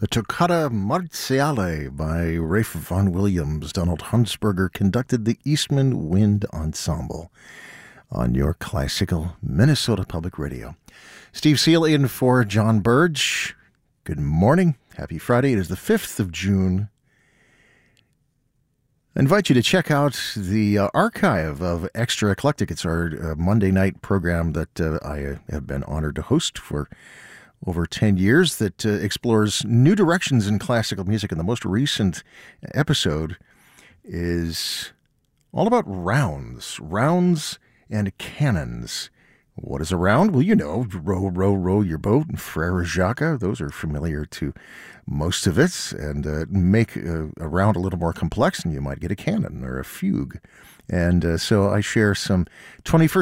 The Toccata Marziale by Ralph Vaughan Williams. Donald Hunsberger conducted the Eastman Wind Ensemble on your classical Minnesota Public Radio. Steve Seal in for John Burge. Good morning. Happy Friday. It is the 5th of June. I invite you to check out the archive of Extra Eclectic. It's our Monday night program that I have been honored to host for over 10 years that explores new directions in classical music. And the most recent episode is all about rounds and cannons. What is a round? Well, you know, row, row, row your boat, and Frere Jacques. Those are familiar to most of it. And make a round a little more complex, and you might get a cannon or a fugue. And so I share some 21st